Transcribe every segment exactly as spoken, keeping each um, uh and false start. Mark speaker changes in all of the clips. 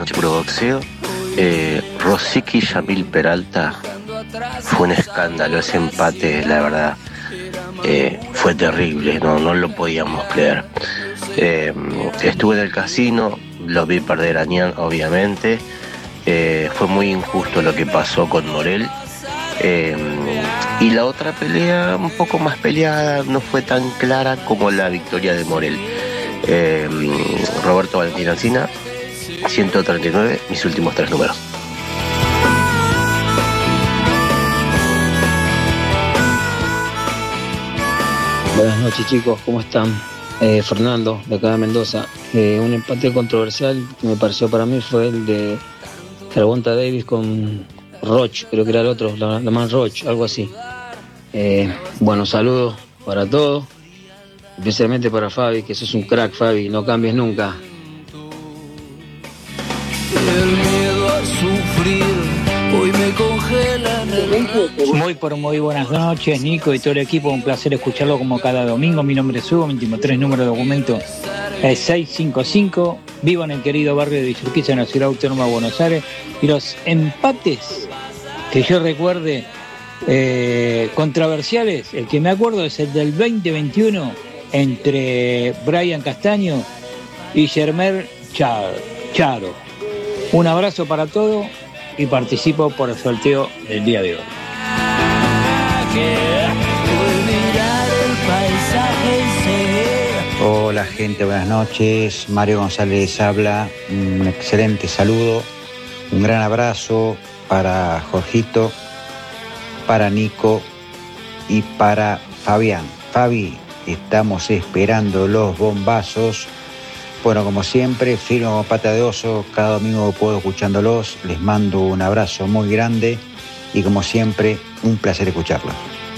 Speaker 1: Puro Boxeo. Eh, Rosicky Yamil Peralta, fue un escándalo ese empate, la verdad. Eh, fue terrible, no, no lo podíamos creer. Eh, estuve en el casino, lo vi perder a Nian, obviamente. Eh, fue muy injusto lo que pasó con Morel. Eh, y la otra pelea, un poco más peleada, no fue tan clara como la victoria de Morel. Eh, Roberto Valentín Alsina, ciento treinta y nueve, mis últimos tres números.
Speaker 2: Buenas noches, chicos, ¿cómo están? Eh, Fernando, de acá de Mendoza. Eh, un empate controversial que me pareció para mí fue el de Gervonta Davis con Roach, creo que era el otro, la, la man Roach, algo así. Eh, bueno, saludos para todos, especialmente para Fabi, que sos un crack, Fabi, no cambies nunca.
Speaker 3: El miedo a sufrir hoy me congela en el...
Speaker 4: Muy por muy buenas noches, Nico y todo el equipo, un placer escucharlo como cada domingo. Mi nombre es Hugo, mi último tres número de documento es seiscientos cincuenta y cinco. Vivo en el querido barrio de Villurquiza, en la ciudad autónoma de Buenos Aires. Y los empates que yo recuerde eh, controversiales, el que me acuerdo es el del veinte veintiuno entre Brian Castaño y Germán Charo. Un abrazo para todos y participo por el sorteo del día de hoy.
Speaker 5: Hola gente, buenas noches. Mario González habla. Un excelente saludo. Un gran abrazo para Jorgito, para Nico y para Fabián. Fabi, estamos esperando los bombazos. Bueno, como siempre, firme como pata de oso, cada domingo puedo escuchándolos, les mando un abrazo muy grande y como siempre, un placer escucharlos.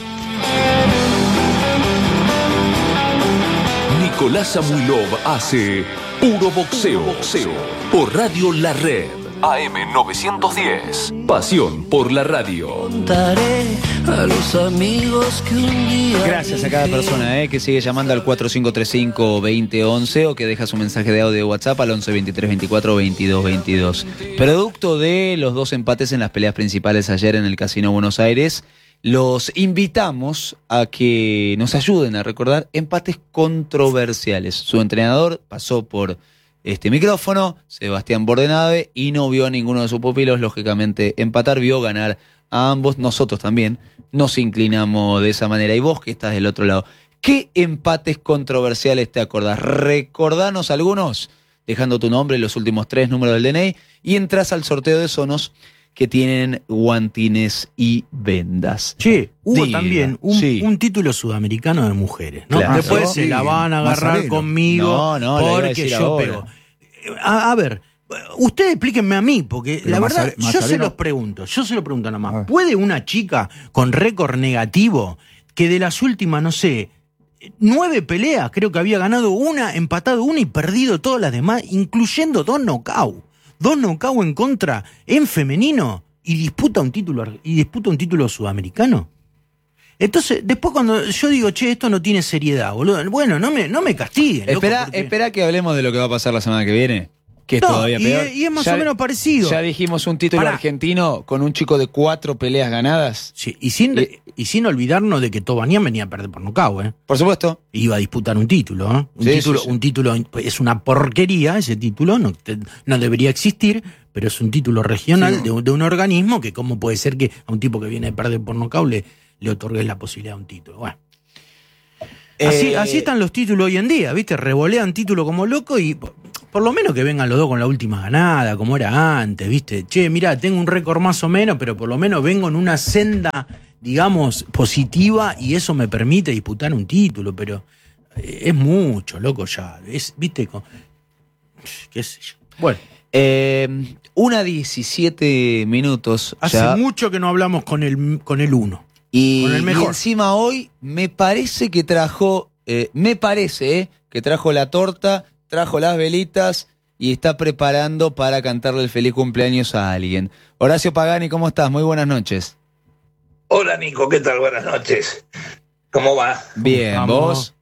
Speaker 6: Nicolás Samuilov hace Puro Boxeo, boxeo por Radio La Red, A M novecientos diez, pasión por la radio.
Speaker 3: Contaré a los amigos que un día...
Speaker 7: Gracias a cada persona eh, que sigue llamando al cuatro cinco tres cinco, dos cero once o que deja su mensaje de audio de WhatsApp al once veintitrés veinticuatro veintidós veintidós. Producto de los dos empates en las peleas principales ayer en el Casino Buenos Aires, los invitamos a que nos ayuden a recordar empates controversiales. Su entrenador pasó por este micrófono, Sebastián Bordenave, y no vio a ninguno de sus pupilos, lógicamente, empatar, vio ganar a ambos. Nosotros también nos inclinamos de esa manera. Y vos que estás del otro lado, ¿qué empates controversiales te acordás? Recordanos algunos, dejando tu nombre, los últimos tres números del D N I, y entras al sorteo de Sonos que tienen guantines y vendas.
Speaker 8: Che, hubo
Speaker 7: Diga,
Speaker 8: también un,
Speaker 7: sí.
Speaker 8: un título sudamericano de mujeres, ¿no?
Speaker 7: Claro.
Speaker 8: Después
Speaker 7: Sí.
Speaker 8: se la van a agarrar
Speaker 7: Mazareno.
Speaker 8: conmigo
Speaker 7: No, no, la iba a
Speaker 8: porque
Speaker 7: decir
Speaker 8: yo
Speaker 7: ahora.
Speaker 8: pego. A, a ver, ustedes explíquenme a mí, porque
Speaker 9: Pero
Speaker 8: la verdad,
Speaker 9: Mazare-
Speaker 8: yo se
Speaker 9: Mazareno-
Speaker 8: los pregunto, yo se lo pregunto nada
Speaker 9: A
Speaker 8: más.
Speaker 9: ver.
Speaker 8: ¿Puede una chica con récord negativo, que de las últimas, no sé, nueve peleas, creo que había ganado una, empatado una y perdido todas las demás, incluyendo dos knockouts, dos knockouts en contra en femenino, y disputa un título ar- y disputa un título sudamericano? Entonces, después cuando yo digo, che, esto no tiene seriedad, boludo, bueno, no me, no me castiguen. loco,
Speaker 7: Espera,
Speaker 8: porque-
Speaker 7: espera que hablemos de lo que va a pasar la semana que viene, que es
Speaker 8: No,
Speaker 7: todavía
Speaker 8: y,
Speaker 7: peor.
Speaker 8: y es más
Speaker 7: Ya-
Speaker 8: o menos parecido.
Speaker 7: Ya dijimos un título
Speaker 8: Pará.
Speaker 7: argentino con un chico de cuatro peleas ganadas.
Speaker 8: Sí, y sin,
Speaker 7: Y-
Speaker 8: y sin olvidarnos de que Tobanian venía a perder por nocaut, ¿eh?
Speaker 7: Por supuesto.
Speaker 8: Iba a disputar un título, ¿eh? Un,
Speaker 7: Sí,
Speaker 8: título
Speaker 7: sí, sí.
Speaker 8: un título es una porquería, ese título no, te- no debería existir, pero es un título regional
Speaker 9: Sí.
Speaker 8: de, un- de un organismo que cómo puede ser que a un tipo que viene a perder por nocaut le, le otorgues la posibilidad de un título. Bueno. Así,
Speaker 7: Eh,
Speaker 8: así están los títulos hoy en día, ¿viste? Revolean título como loco y por, por lo menos que vengan los dos con la última ganada, como era antes, ¿viste? Che, mirá, tengo un récord más o menos, pero por lo menos vengo en una senda, digamos, positiva y eso me permite disputar un título, pero eh, es mucho, loco, ya. Es, ¿viste? Con- qué sé yo. Bueno,
Speaker 7: Eh, una diecisiete minutos
Speaker 8: hace
Speaker 7: ya,
Speaker 8: mucho que no hablamos con el con el uno.
Speaker 7: y,
Speaker 8: con el mejor.
Speaker 7: y encima hoy me parece que trajo, eh, me parece eh, que trajo la torta, trajo las velitas y está preparando para cantarle el feliz cumpleaños a alguien. Horacio Pagani, ¿cómo estás? Muy buenas noches.
Speaker 10: Hola Nico, ¿qué tal? Buenas noches. ¿Cómo va?
Speaker 7: Bien,
Speaker 8: Vamos.
Speaker 7: ¿vos?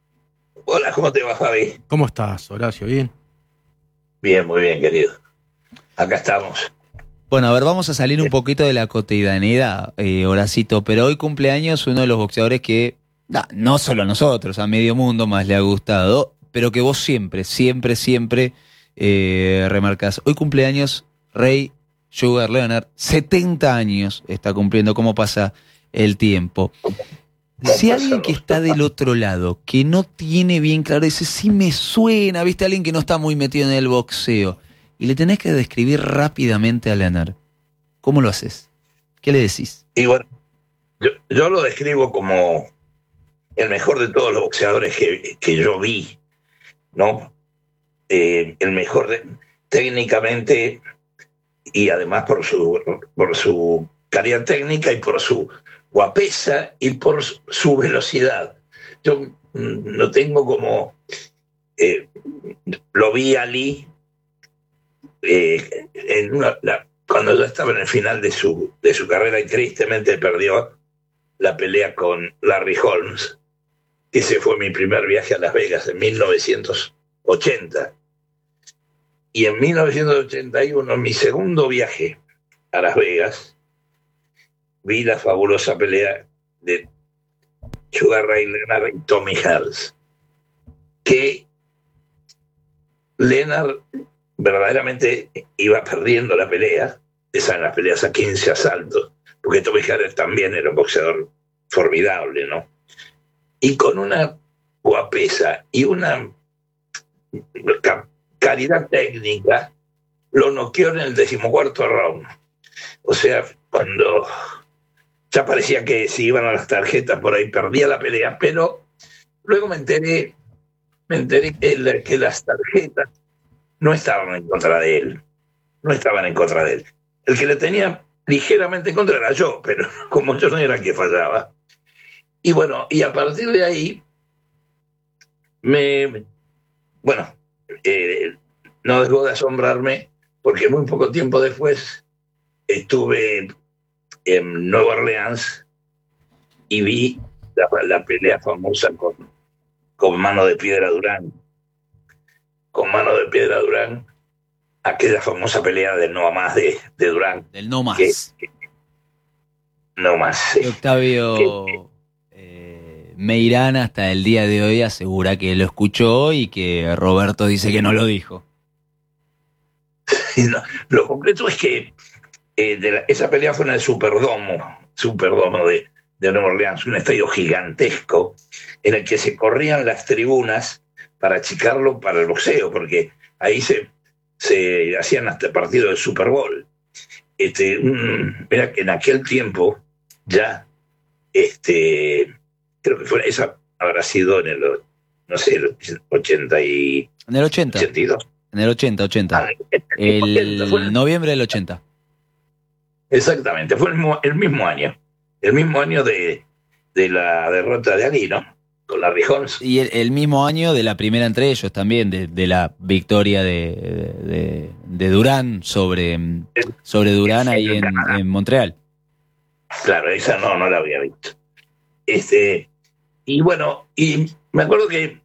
Speaker 10: Hola, ¿cómo te va, Fabi?
Speaker 8: ¿Cómo estás, Horacio? ¿Bien?
Speaker 10: Bien, muy bien, querido. acá estamos.
Speaker 7: Bueno, a ver, vamos a salir un poquito de la cotidianidad, eh, Horacito, pero hoy cumpleaños uno de los boxeadores que, nah, no solo a nosotros, a medio mundo más le ha gustado, pero que vos siempre, siempre, siempre eh, remarcás. Hoy cumpleaños Ray Sugar Leonard, setenta años está cumpliendo. ¿Cómo pasa el tiempo? Si alguien que está del otro lado, que no tiene bien claro, dice, sí me suena, viste, alguien que no está muy metido en el boxeo, y le tenés que describir rápidamente a Leonard, ¿cómo lo haces? ¿Qué le decís?
Speaker 10: Y bueno, yo, yo lo describo como el mejor de todos los boxeadores que, que yo vi, ¿no? Eh, el mejor de, técnicamente, y además por su, por su calidad técnica y por su guapesa y por su velocidad. Yo no tengo como... Eh, lo vi a Lee eh, en una, la, cuando ya estaba en el final de su, de su carrera y tristemente perdió la pelea con Larry Holmes. Ese fue mi primer viaje a Las Vegas en mil novecientos ochenta. Y en mil novecientos ochenta y uno, mi segundo viaje a Las Vegas, vi la fabulosa pelea de Sugar Ray Leonard y Tommy Hearns, que Leonard verdaderamente iba perdiendo la pelea, esas eran las peleas a quince asaltos, porque Tommy Hearns también era un boxeador formidable, ¿no? Y con una guapesa y una calidad técnica, lo noqueó en el decimocuarto round. O sea, cuando ya parecía que si iban a las tarjetas por ahí perdía la pelea, pero luego me enteré, me enteré que, que las tarjetas no estaban en contra de él, no estaban en contra de él. El que le tenía ligeramente en contra era yo, pero como yo no era el que fallaba. Y bueno, y a partir de ahí, me, bueno, eh, no dejó de asombrarme, porque muy poco tiempo después estuve en Nueva Orleans y vi la, la pelea famosa con, con Mano de Piedra Durán. Con Mano de Piedra Durán, aquella famosa pelea del no más de, de Durán.
Speaker 7: Del no más.
Speaker 10: Que, que, no más. Sí.
Speaker 7: Octavio que, eh, Meirán hasta el día de hoy asegura que lo escuchó y que Roberto dice que no lo dijo.
Speaker 10: No, lo concreto es que eh, de la, esa pelea fue en el Superdomo, Superdomo de, de Nueva Orleans, un estadio gigantesco en el que se corrían las tribunas para achicarlo para el boxeo, porque ahí se, se hacían hasta partidos de Super Bowl. Este, mm, mira que en aquel tiempo ya, este, creo que fue, esa habrá sido en el, no sé, el ochenta y...
Speaker 7: En el ochenta.
Speaker 10: ochenta y dos.
Speaker 7: En el ochenta, ochenta. Ah, el ochenta, fue el noviembre del ochenta.
Speaker 10: Exactamente, fue el mismo, el mismo año. El mismo año de, de la derrota de Ali, ¿no? Con Larry Holmes.
Speaker 7: Y el, el mismo año de la primera entre ellos también, de, de la victoria de, de, de Durán sobre, sobre Durán ahí en, en Montreal.
Speaker 10: Claro, esa no, no la había visto. Este, y bueno, y me acuerdo que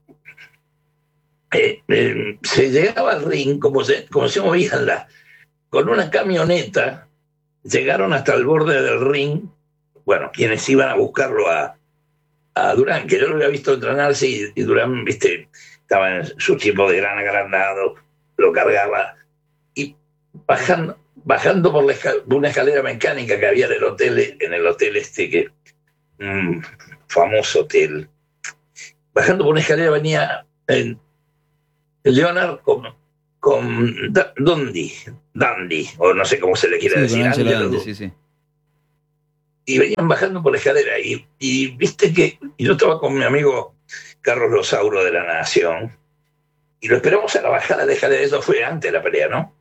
Speaker 10: eh, eh, se llegaba al ring como se, como se movían la, con una camioneta, llegaron hasta el borde del ring, bueno, quienes iban a buscarlo a a Durán, que yo lo había visto entrenarse y, y Durán, viste, estaba en su tiempo de gran agrandado, lo cargaba, y bajando, bajando por, la escal- por una escalera mecánica que había en el hotel, en el hotel este, que un famoso hotel, bajando por una escalera venía el, el Leonard con, con da, Dundee, Dundee, o no sé cómo se le quiere
Speaker 7: sí,
Speaker 10: decir,
Speaker 7: Dundee, sí, sí.
Speaker 10: Y venían bajando por la escalera y, y viste que yo estaba con mi amigo Carlos Losauro de La Nación y lo esperamos a la bajada de la escalera, eso fue antes de la pelea, ¿no?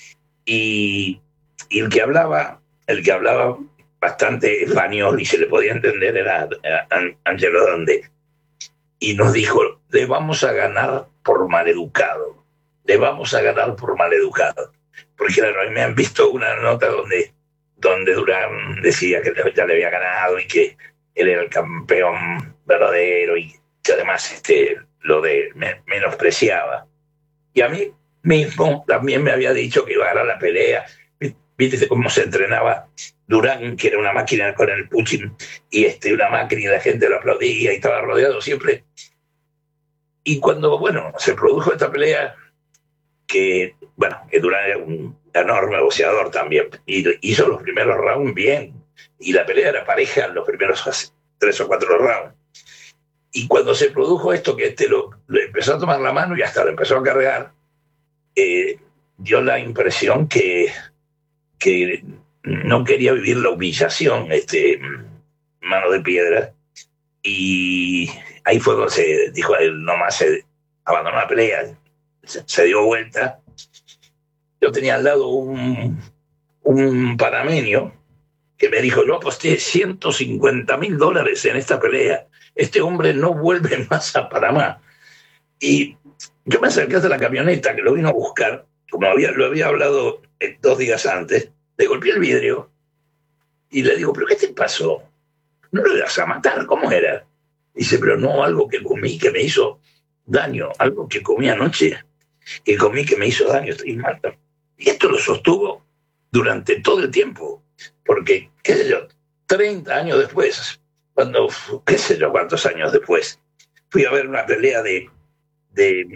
Speaker 10: Y, y el que hablaba, el que hablaba bastante español y se le podía entender era, era Angelo Donde, y nos dijo, le vamos a ganar por maleducado, le vamos a ganar por maleducado, porque claro, me han visto una nota donde donde Durán decía que ya le había ganado y que él era el campeón verdadero y que además este, lo de me, menospreciaba. Y a mí mismo también me había dicho que iba a ganar la pelea. Viste cómo se entrenaba Durán, que era una máquina con el punching, y este, una máquina, y la gente lo aplaudía y estaba rodeado siempre. Y cuando, bueno, se produjo esta pelea, que, bueno, que Durán era un enorme boxeador también, y hizo los primeros rounds bien, y la pelea era pareja en los primeros tres o cuatro rounds. Y cuando se produjo esto, que este lo, lo empezó a tomar la mano y hasta lo empezó a cargar, eh, dio la impresión que, que no quería vivir la humillación, este, mano de piedra. Y ahí fue cuando se dijo, él nomás se abandonó la pelea, se, se dio vuelta. Yo tenía al lado un, un panameño que me dijo, yo aposté ciento cincuenta mil dólares en esta pelea, este hombre no vuelve más a Panamá. Y yo me acerqué hasta la camioneta, que lo vino a buscar, como había, lo había hablado dos días antes, le golpeé el vidrio y le digo, ¿pero qué te pasó? ¿No lo ibas a matar? ¿Cómo era? Dice, pero no, algo que comí que me hizo daño, algo que comí anoche, que comí que me hizo daño, estoy muerto. Y esto lo sostuvo durante todo el tiempo, porque, qué sé yo, treinta años después, cuando, qué sé yo, cuántos años después, fui a ver una pelea de de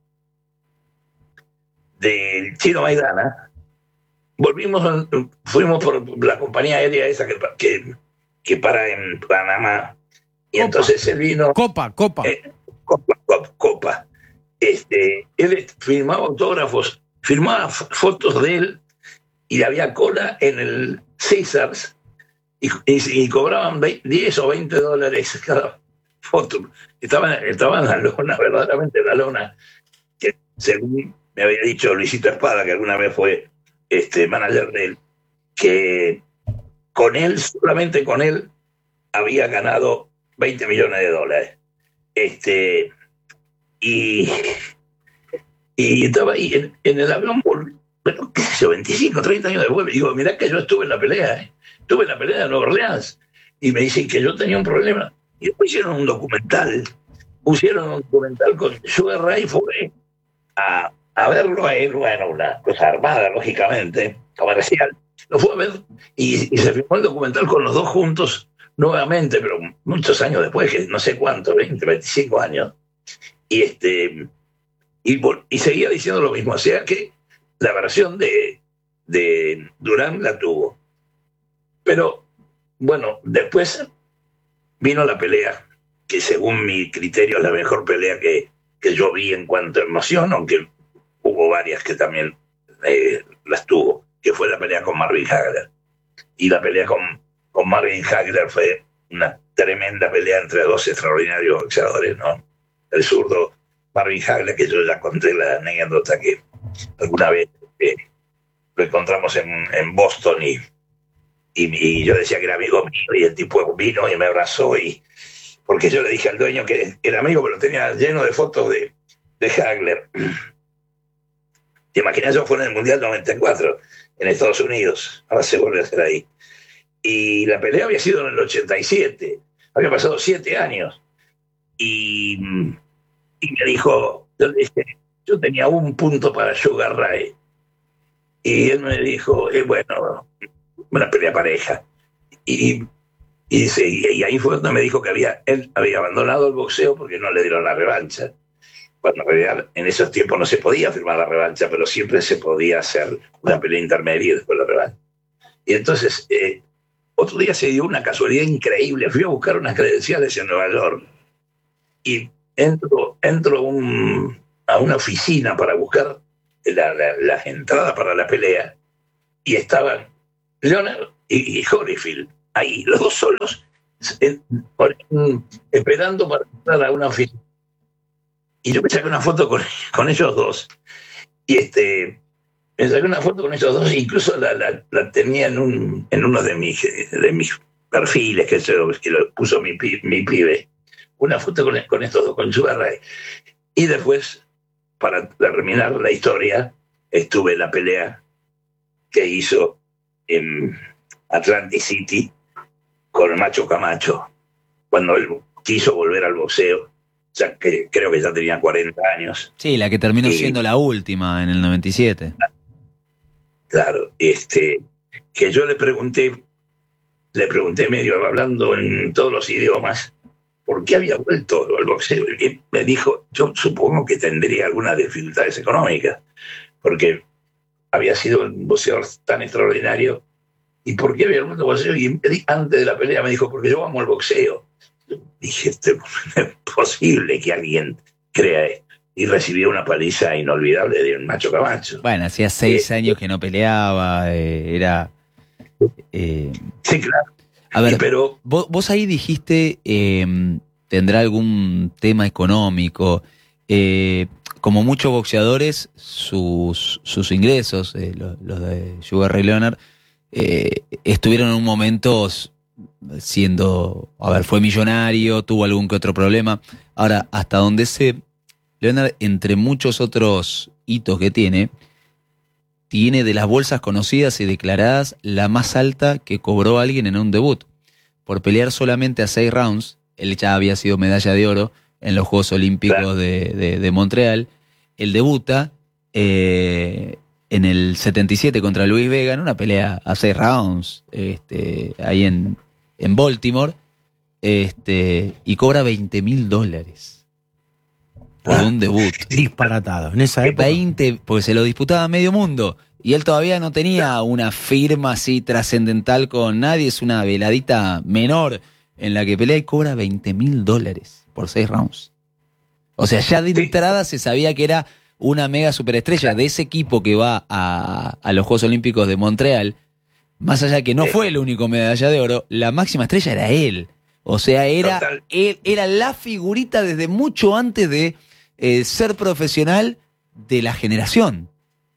Speaker 10: del Chino Maidana, volvimos, fuimos por la compañía aérea esa que, que, que para en Panamá, y Copa. Entonces él vino...
Speaker 8: Copa, Copa.
Speaker 10: Eh, Copa, Copa, Copa. Este, él firmaba autógrafos, firmaba fotos de él, y había cola en el Caesars, y, y, y cobraban diez o veinte dólares cada foto. Estaba, estaba en la lona, verdaderamente en la lona, que según me había dicho Luisito Espada, que alguna vez fue este manager de él, que con él, solamente con él, había ganado veinte millones de dólares. Este, y, y estaba ahí en, en el avión, por, bueno, qué sé yo, veinticinco, treinta años después, me digo, mirá que yo estuve en la pelea, ¿eh? Estuve en la pelea de Nueva Orleans, y me dicen que yo tenía un problema. Y después hicieron un documental, pusieron un documental con Sugar Ray, fue a, a verlo a él, bueno, una cosa armada, lógicamente, comercial. Lo fue a ver y, y se filmó el documental con los dos juntos nuevamente, pero muchos años después, que no sé cuánto, veinte, veinticinco años. Y, este, y, y seguía diciendo lo mismo, o sea que la versión de, de Durán la tuvo. Pero, bueno, después vino la pelea, que según mi criterio es la mejor pelea que, que yo vi en cuanto a emoción, aunque hubo varias que también eh, las tuvo, que fue la pelea con Marvin Hagler. Y la pelea con, con Marvin Hagler fue una tremenda pelea entre dos extraordinarios boxeadores, ¿no? El zurdo Marvin Hagler, que yo ya conté la anécdota que alguna vez eh, lo encontramos en, en Boston y Y, y yo decía que era amigo mío, y el tipo vino y me abrazó, y porque yo le dije al dueño que era amigo, pero tenía lleno de fotos de, de Hagler. ¿Te imaginas? Eso fue en el Mundial noventa y cuatro, en Estados Unidos. Ahora se vuelve a hacer ahí. Y la pelea había sido en el ochenta y siete. Había pasado siete años. Y, y me dijo, yo, le dije, yo tenía un punto para Sugar Ray. Y él me dijo, eh, bueno... una pelea pareja. Y, y, dice, y ahí fue donde me dijo que había, él había abandonado el boxeo porque no le dieron la revancha. Cuando en realidad en esos tiempos no se podía firmar la revancha, pero siempre se podía hacer una pelea intermedia y después la revancha. Y entonces, eh, otro día se dio una casualidad increíble. Fui a buscar unas credenciales en Nueva York y entro, entro un, a una oficina para buscar la, la, las entradas para la pelea, y estaban Leonard y, y Holyfield ahí, los dos solos, en, en, esperando para entrar a una oficina. Y yo me saqué una foto con, con ellos dos. Y este, me saqué una foto con ellos dos, incluso la, la, la tenía en, un, en uno de mis, de mis perfiles, que, se, que lo puso mi, mi pibe. Una foto con, con estos dos, con Sugar Ray. Y después, para terminar la historia, estuve en la pelea que hizo en Atlantic City con el Macho Camacho, cuando él quiso volver al boxeo, ya que creo que ya tenía cuarenta años.
Speaker 7: Sí, la que terminó
Speaker 10: y,
Speaker 7: siendo la última en el noventa y siete.
Speaker 10: Claro, este, que yo le pregunté, le pregunté medio hablando en todos los idiomas, ¿por qué había vuelto al boxeo? Y me dijo, yo supongo que tendría algunas dificultades económicas, porque había sido un boxeador tan extraordinario. ¿Y por qué había vuelto al boxeo? Y antes de la pelea me dijo, porque yo amo el boxeo. Dije, esto es posible que alguien crea esto. Y recibió una paliza inolvidable de un Macho Camacho.
Speaker 7: Bueno, hacía seis
Speaker 10: eh,
Speaker 7: años que no peleaba, eh, era... Eh,
Speaker 10: sí, claro.
Speaker 7: A ver,
Speaker 10: y pero,
Speaker 7: vos, vos ahí dijiste, eh, tendrá algún tema económico. Eh, como muchos boxeadores, sus, sus ingresos, eh, los, los de Sugar Ray Leonard, eh, estuvieron en un momento siendo... A ver, fue millonario, tuvo algún que otro problema. Ahora, hasta donde se... Leonard, entre muchos otros hitos que tiene, tiene de las bolsas conocidas y declaradas la más alta que cobró alguien en un debut. Por pelear solamente a seis rounds, él ya había sido medalla de oro en los Juegos Olímpicos claro. de, de, de Montreal. Él debuta eh, en el setenta y siete contra Luis Vega en una pelea a seis rounds este, ahí en, en Baltimore este, y cobra veinte mil dólares. Por ah, un debut.
Speaker 8: Disparatado. En esa época.
Speaker 7: veinte, porque se lo disputaba medio mundo. Y él todavía no tenía una firma así trascendental con nadie. Es una veladita menor en la que pelea y cobra veinte mil dólares por seis rounds. O sea, ya de entrada se sabía que era una mega superestrella de ese equipo que va a, a los Juegos Olímpicos de Montreal. Más allá que no fue el único medalla de oro, la máxima estrella era él. O sea, era, él, era la figurita desde mucho antes de Eh, ser profesional de la generación.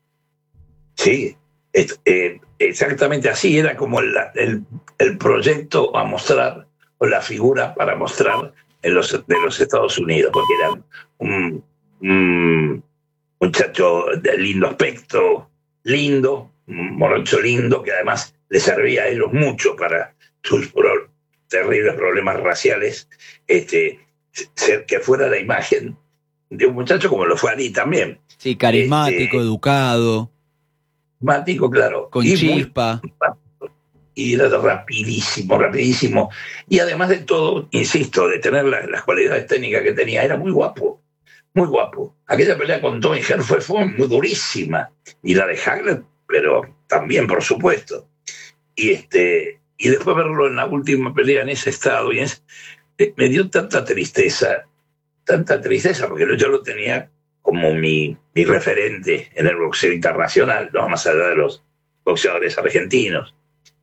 Speaker 10: Sí, es, eh, exactamente así, era como el, el, el proyecto a mostrar, o la figura para mostrar en los, de los Estados Unidos, porque era un, un muchacho de lindo aspecto, lindo, un morocho lindo, que además le servía a ellos mucho para sus pro, terribles problemas raciales, este, ser, que fuera la imagen de un muchacho como lo fue Ali también.
Speaker 7: Sí, carismático, este, educado.
Speaker 10: Carismático, claro.
Speaker 7: Con
Speaker 10: y
Speaker 7: chispa.
Speaker 10: Muy, y era rapidísimo, rapidísimo. Y además de todo, insisto, de tener la, las cualidades técnicas que tenía, era muy guapo. Muy guapo. Aquella pelea con Tommy Hearns fue, fue muy durísima. Y la de Hagler, pero también, por supuesto. Y, este, y después verlo en la última pelea en ese estado, y es, me dio tanta tristeza. Tanta tristeza, porque yo lo tenía como mi, mi referente en el boxeo internacional, no más allá de los boxeadores argentinos.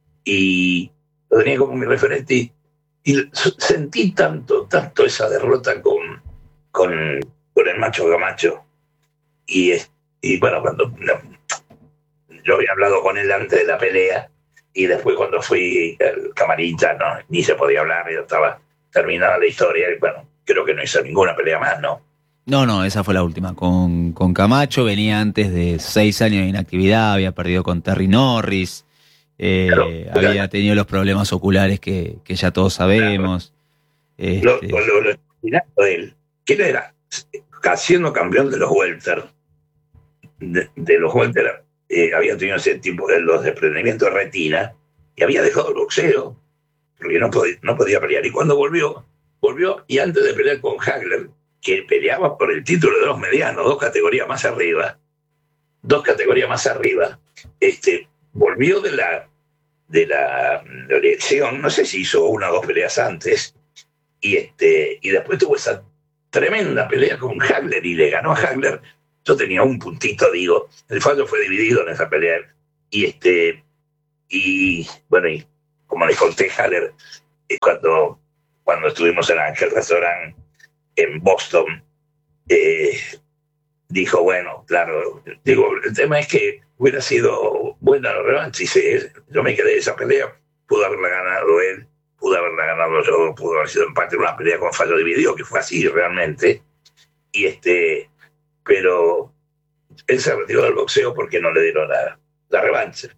Speaker 10: Y lo tenía como mi referente y, y sentí tanto, tanto esa derrota con, con, con el Macho Camacho. Y, y bueno, cuando yo había hablado con él antes de la pelea y después cuando fui al camarita, no, ni se podía hablar, ya estaba terminada la historia y bueno, creo que no hizo ninguna pelea más, ¿no?
Speaker 7: No, no, esa fue la última. Con, con Camacho venía antes de seis años de inactividad, había perdido con Terry Norris, eh, claro, había claro. tenido los problemas oculares que, que ya todos sabemos.
Speaker 10: Claro. Este... Lo, lo, lo, lo de él, que él era siendo campeón de los welter, de, de los welter, eh, había tenido ese tipo de los desprendimientos de retina y había dejado el boxeo porque no podía, no podía pelear. Y cuando volvió, volvió y antes de pelear con Hagler, que peleaba por el título de los medianos, dos categorías más arriba, dos categorías más arriba, este, volvió de la de la, de la elección, no sé si hizo una o dos peleas antes, y este y después tuvo esa tremenda pelea con Hagler y le ganó a Hagler. Yo tenía un puntito, digo, el fallo fue dividido en esa pelea, y este y bueno, y como les conté, Hagler, cuando, cuando estuvimos en aquel restaurante en Boston, eh, dijo, bueno, claro, digo, el tema es que hubiera sido buena la revancha, y sí, yo me quedé de esa pelea, pudo haberla ganado él, pudo haberla ganado yo, pudo haber sido empate, una pelea con fallo dividido, que fue así realmente, y este, pero él se retiró del boxeo porque no le dieron la, la revancha.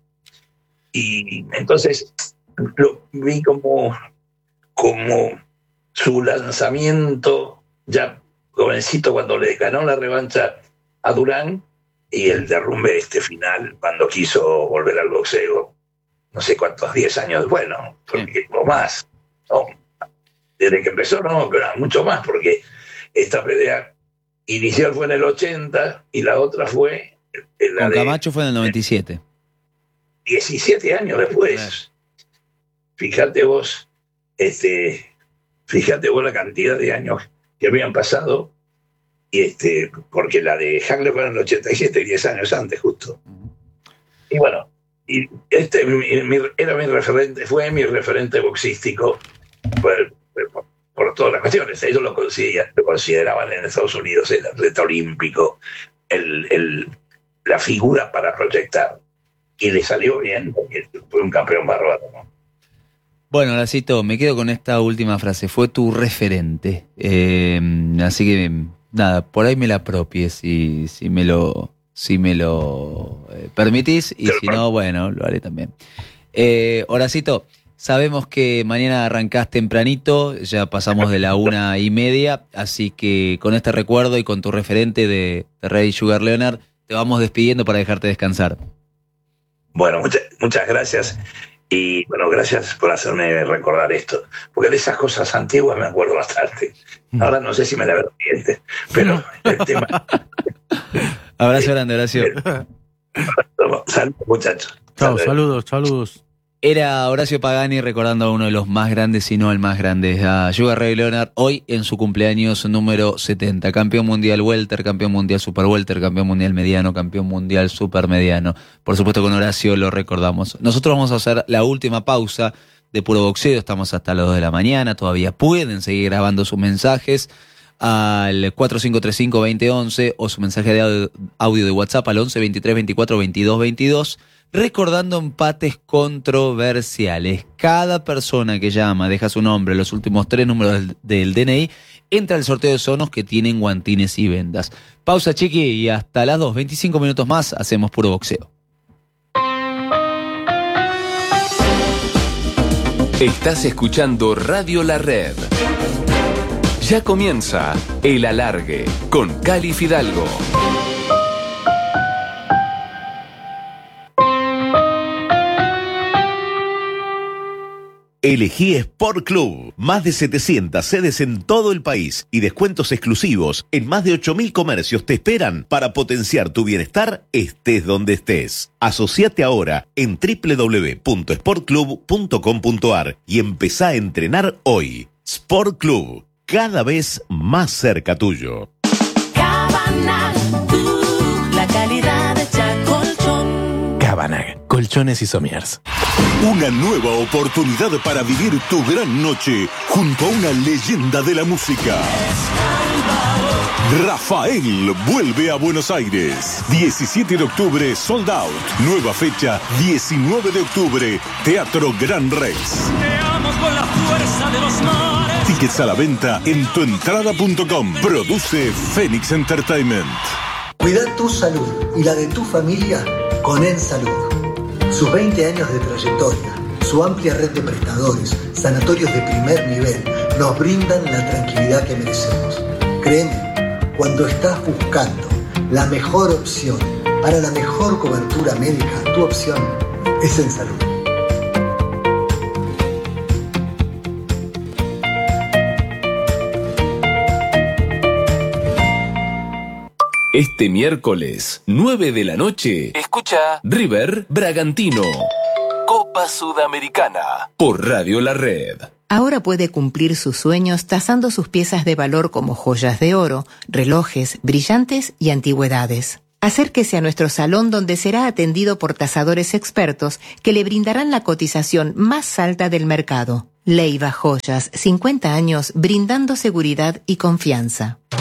Speaker 10: Y entonces lo vi como, como su lanzamiento ya jovencito cuando le ganó la revancha a Durán y el derrumbe este final cuando quiso volver al boxeo, no sé cuántos, diez años, bueno, porque, o más, no, desde que empezó no, pero mucho más, porque esta pelea inicial fue en el ochenta y la otra fue en la
Speaker 7: Con
Speaker 10: de,
Speaker 7: Camacho fue en el noventa y siete.
Speaker 10: diecisiete años después. Claro. Fíjate vos, este, fíjate vos la cantidad de años que habían pasado, y este, porque la de Hagler fue en el ochenta y siete, diez años antes justo. Y bueno, y este mi, mi, era mi referente, fue mi referente boxístico por, por, por todas las cuestiones. Ellos lo, lo consideraban en Estados Unidos el atleta olímpico, el, el, la figura para proyectar. Y le salió bien, porque fue un campeón bárbaro, ¿no?
Speaker 7: Bueno, Horacito, me quedo con esta última frase. Fue tu referente. Eh, así que, nada, por ahí me la apropies si, si me lo, si me lo eh, permitís. Y si no, bueno, lo haré también. Eh, Horacito, sabemos que mañana arrancás tempranito. Ya pasamos de la una y media. Así que con este recuerdo y con tu referente de, de Rey Sugar Leonard, te vamos despidiendo para dejarte descansar.
Speaker 10: Bueno, muchas, muchas gracias. Y bueno, gracias por hacerme recordar esto, porque de esas cosas antiguas me acuerdo bastante. Ahora no sé si me la vertiente, pero el tema...
Speaker 7: Abrazo grande, Horacio.
Speaker 10: Saludos, muchachos.
Speaker 8: Chao, saludos, saludos.
Speaker 7: Era Horacio Pagani recordando a uno de los más grandes, si no el más grande, a Sugar Ray Leonard, hoy en su cumpleaños número setenta. Campeón mundial welter, campeón mundial super welter, campeón mundial mediano, campeón mundial super mediano. Por supuesto con Horacio lo recordamos. Nosotros vamos a hacer la última pausa de Puro Boxeo, estamos hasta las dos de la mañana, todavía pueden seguir grabando sus mensajes al cuatro cinco tres cinco, dos cero uno uno o su mensaje de audio, audio de WhatsApp al once veintitrés veinticuatro veintidós veintidós. Recordando empates controversiales. Cada persona que llama, deja su nombre, los últimos tres números del, del D N I, entra al sorteo de sonos que tienen guantines y vendas. Pausa, chiqui, y hasta las dos, veinticinco minutos más, hacemos Puro Boxeo.
Speaker 6: Estás escuchando Radio La Red. Ya comienza El Alargue con Cali Fidalgo.
Speaker 9: Elegí Sport Club. Más de setecientas sedes en todo el país y descuentos exclusivos en más de ocho mil comercios te esperan para potenciar tu bienestar estés donde estés. Asociate ahora en doble u doble u doble u punto sport club punto com punto a r y empezá a entrenar hoy. Sport Club, cada vez más cerca tuyo.
Speaker 11: Cabanag, uh, la calidad de Chacolchón.
Speaker 12: Cabanag, colchones y somiers.
Speaker 13: Una nueva oportunidad para vivir tu gran noche junto a una leyenda de la música. Rafael vuelve a Buenos Aires. diecisiete de octubre, sold out. Nueva fecha, diecinueve de octubre, Teatro Gran Rex.
Speaker 3: Te amo con la fuerza de los mares.
Speaker 13: Tickets a la venta en tuentrada punto com. Produce Phoenix Entertainment.
Speaker 14: Cuida tu salud y la de tu familia con EnSalud. Sus veinte años de trayectoria, su amplia red de prestadores, sanatorios de primer nivel, nos brindan la tranquilidad que merecemos. Créeme, cuando estás buscando la mejor opción para la mejor cobertura médica, tu opción es EnSalud.
Speaker 6: Este miércoles, nueve de la noche, escucha River Bragantino, Copa Sudamericana, por Radio La Red.
Speaker 15: Ahora puede cumplir sus sueños tasando sus piezas de valor como joyas de oro, relojes, brillantes y antigüedades. Acérquese a nuestro salón donde será atendido por tasadores expertos que le brindarán la cotización más alta del mercado. Leiva Joyas, cincuenta años brindando seguridad y confianza.